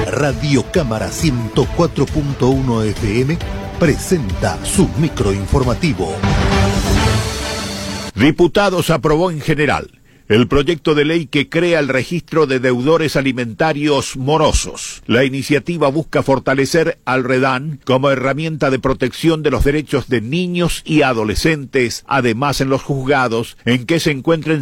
Radio Cámara 104.1 FM presenta su microinformativo. Diputados aprobó en general el proyecto de ley que crea el registro de deudores alimentarios morosos. La iniciativa busca fortalecer al REDAN como herramienta de protección de los derechos de niños y adolescentes, además en los juzgados en que se encuentren